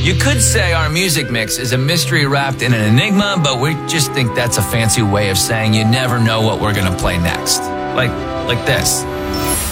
You could say our music mix is a mystery wrapped in an enigma, but we just think that's a fancy way of saying you never know what we're gonna play next. Like this.